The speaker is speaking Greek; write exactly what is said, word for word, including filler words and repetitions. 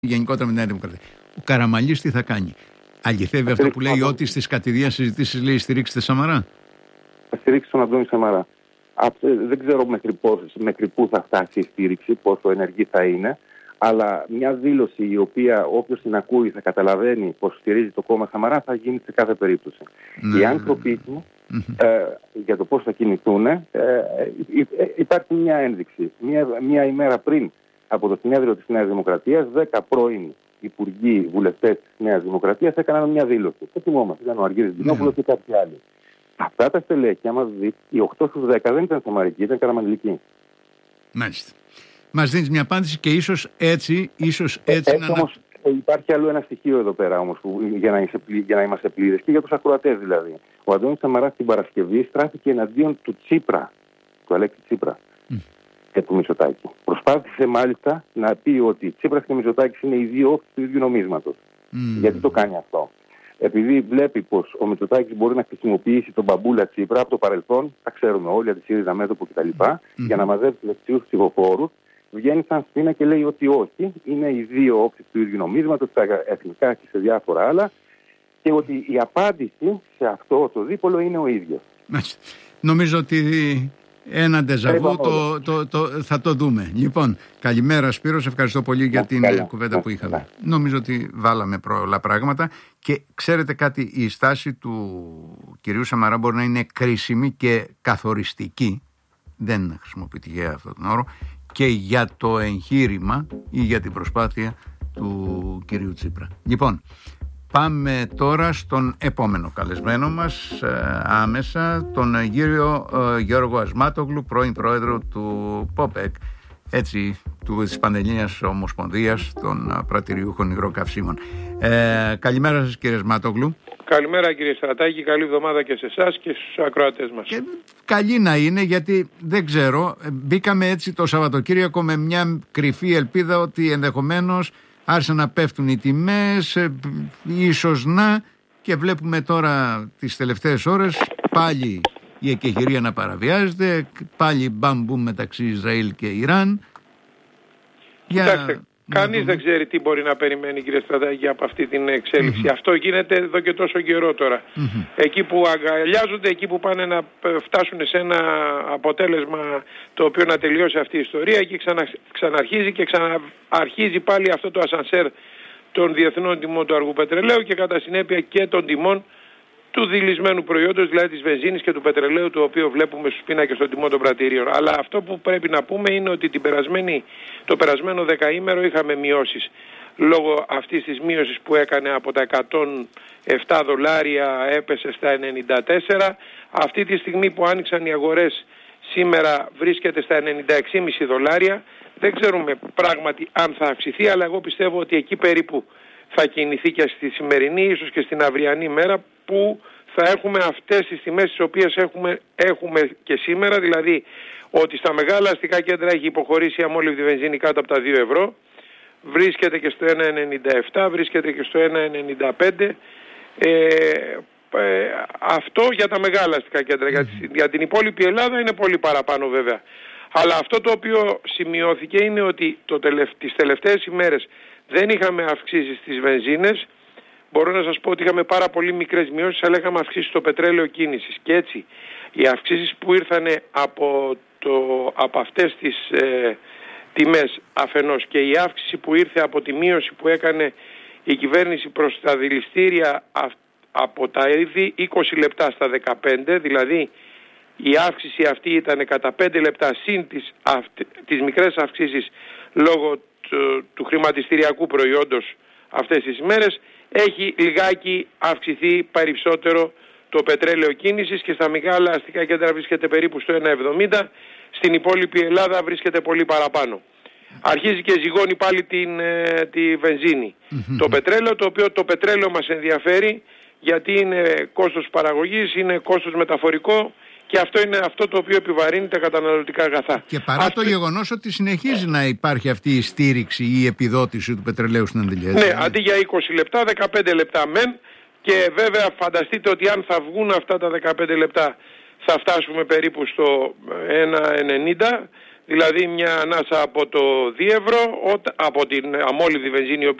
γενικότερα με τη Νέα Δημοκρατία. Ο Καραμανλής τι θα κάνει? Αληθεύει αυτό που λέει ότι στις κατηδίαν συζητήσεις λέει στηρίξτε Σαμαρά? Θα στηρίξει τον Αντώνη Σαμαρά. Δεν ξέρω μέχρι, πώς, μέχρι πού θα φτάσει η στήριξη, πόσο ενεργή θα είναι, αλλά μια δήλωση η οποία όποιος την ακούει θα καταλαβαίνει πως στηρίζει το κόμμα Σαμαρά θα γίνει σε κάθε περίπτωση. Mm. Οι άνθρωποι του mm-hmm. ε, για το πώς θα κινηθούν ε, ε, ε, υπάρχει μια ένδειξη. Μια, μια ημέρα πριν από το συνέδριο της Νέας Δημοκρατίας, δέκα πρώην υπουργοί βουλευτές της Νέας Δημοκρατίας έκαναν μια δήλωση. Δεν θυμόμαστε, ήταν ο Αργύρης Μπινόπουλος και κάποιοι άλλοι. Αυτά τα στελέχη, άμα δείτε, οι οκτώ στους δέκα δεν ήταν σαμαρικοί, ήταν καραμανλικοί. Μάλιστα. Μας δίνεις μια απάντηση και ίσως έτσι, ίσως έτσι, έτσι να... Όμως, υπάρχει άλλο ένα στοιχείο εδώ πέρα όμως, που, για, να είσαι, για να είμαστε πλήρες και για τους ακροατές δηλαδή. Ο Αντώνης Σαμαράς την Παρασκευή στράφηκε εναντίον του Τσίπρα, του Αλέξη Τσίπρα mm. και του Μητσοτάκη. Προσπάθησε μάλιστα να πει ότι Τσίπρας και Μητσοτάκης είναι οι δύο όχθες του ίδιου νομίσματος. Mm. Γιατί το κάνει αυτό? Επειδή βλέπει πως ο Μητσοτάκης μπορεί να χρησιμοποιήσει τον μπαμπούλα Τσίπρα από το παρελθόν, τα ξέρουμε όλοι, από τη ΣΥΡΙΖΑ μέτωπο κτλ., mm. για να μαζέψει δεξιούς ψηφοφόρους, βγαίνει σαν σπίνα και λέει ότι όχι, είναι οι δύο όψεις του ίδιου νομίσματος, στα εθνικά και σε διάφορα άλλα, και ότι η απάντηση σε αυτό το δίπολο είναι ο ίδιος. Νομίζω ότι ένα ντεζαβού το, το, το, θα το δούμε. Λοιπόν, καλημέρα Σπύρο, σε ευχαριστώ πολύ για την καλά, κουβέντα καλά, που είχαμε. Καλά. Νομίζω ότι βάλαμε πολλά πράγματα και ξέρετε κάτι, η στάση του κυρίου Σαμαρά μπορεί να είναι κρίσιμη και καθοριστική, δεν χρησιμοποιεί τυχαία αυτόν τον όρο, και για το εγχείρημα ή για την προσπάθεια του κυρίου Τσίπρα. Λοιπόν, πάμε τώρα στον επόμενο καλεσμένο μας ε, άμεσα, τον κύριο ε, Γιώργο Ασμάτογλου, πρώην πρόεδρο του ΠΟΠΕΚ, έτσι, του, της Πανελλήνιας Ομοσπονδίας των Πρατηριούχων Υγροκαυσίμων. Ε, καλημέρα σας κύριε Ασμάτογλου. Καλημέρα κύριε Στρατάκη, καλή εβδομάδα και σε εσάς και στους ακροατές μας. Και καλή να είναι, γιατί δεν ξέρω, μπήκαμε έτσι το Σαββατοκύριακο με μια κρυφή ελπίδα ότι ενδεχομένως άρχισαν να πέφτουν οι τιμές, ίσως να, και βλέπουμε τώρα τις τελευταίες ώρες πάλι η εκεχηρία να παραβιάζεται, πάλι μπαμπούμ μεταξύ Ισραήλ και Ιράν. Κοιτάξτε, κανείς δεν ξέρει τι μπορεί να περιμένει κύριε Στρατάκη από αυτή την εξέλιξη. Mm-hmm. Αυτό γίνεται εδώ και τόσο καιρό τώρα. Mm-hmm. Εκεί που αγκαλιάζονται, εκεί που πάνε να φτάσουν σε ένα αποτέλεσμα το οποίο να τελειώσει αυτή η ιστορία, εκεί ξανα, ξαναρχίζει και ξαναρχίζει πάλι αυτό το ασανσέρ των διεθνών τιμών του αργού πετρελαίου και κατά συνέπεια και των τιμών του δειλισμένου προϊόντος, δηλαδή της βενζίνης και του πετρελαίου, το οποίο βλέπουμε στους πίνακες των τιμών των πρατηρίων. Αλλά αυτό που πρέπει να πούμε είναι ότι την περασμένη, το περασμένο δεκαήμερο είχαμε μειώσεις. Λόγω αυτής της μείωσης που έκανε από τα εκατόν επτά δολάρια έπεσε στα ενενήντα τέσσερα. Αυτή τη στιγμή που άνοιξαν οι αγορές σήμερα βρίσκεται στα ενενήντα έξι κόμμα πέντε δολάρια. Δεν ξέρουμε πράγματι αν θα αυξηθεί, αλλά εγώ πιστεύω ότι εκεί περίπου θα κινηθεί και στη σημερινή, ίσως και στην αυριανή μέρα, που θα έχουμε αυτές τις τιμές τις οποίες έχουμε, έχουμε και σήμερα, δηλαδή ότι στα μεγάλα αστικά κέντρα έχει υποχωρήσει η αμόλυβδη βενζίνη κάτω από τα δύο ευρώ, βρίσκεται και στο ένα ενενήντα επτά, βρίσκεται και στο ένα ενενήντα πέντε. Ε, ε, αυτό για τα μεγάλα αστικά κέντρα. Mm-hmm. Για, για την υπόλοιπη Ελλάδα είναι πολύ παραπάνω βέβαια. Αλλά αυτό το οποίο σημειώθηκε είναι ότι το τελευ, τις τελευταίες ημέρες δεν είχαμε αυξήσεις στις βενζίνες. Μπορώ να σας πω ότι είχαμε πάρα πολύ μικρές μειώσεις, αλλά είχαμε αυξήσεις στο πετρέλαιο κίνησης. Και έτσι οι αυξήσεις που ήρθαν από, το, από αυτές τις ε, τιμές αφενός και η αύξηση που ήρθε από τη μείωση που έκανε η κυβέρνηση προς τα δηληστήρια α, από τα ήδη είκοσι λεπτά στα δεκαπέντε, δηλαδή η αύξηση αυτή ήταν κατά πέντε λεπτά συν τις, αυ, τις μικρές αυξήσεις λόγω του, του χρηματιστηριακού προϊόντος αυτές τις ημέρες, έχει λιγάκι αυξηθεί περισσότερο το πετρέλαιο κίνησης και στα μεγάλα αστικά κέντρα βρίσκεται περίπου στο ένα εβδομήντα, στην υπόλοιπη Ελλάδα βρίσκεται πολύ παραπάνω. Αρχίζει και ζυγώνει πάλι την, τη βενζίνη. Mm-hmm. Το πετρέλαιο, το οποίο το πετρέλαιο μας ενδιαφέρει γιατί είναι κόστος παραγωγής, είναι κόστος μεταφορικό και αυτό είναι αυτό το οποίο επιβαρύνει τα καταναλωτικά αγαθά. Και παρά Ας... το γεγονός ότι συνεχίζει να υπάρχει αυτή η στήριξη ή η επιδότηση του πετρελαίου στην Αντιλία. Ναι, αντί για είκοσι λεπτά, δεκαπέντε λεπτά μεν, και βέβαια φανταστείτε ότι αν θα βγουν αυτά τα δεκαπέντε λεπτά θα φτάσουμε περίπου στο ένα ενενήντα, Δηλαδή μια ανάσα από το δίευρο, από την αμόλυδη βενζίνη,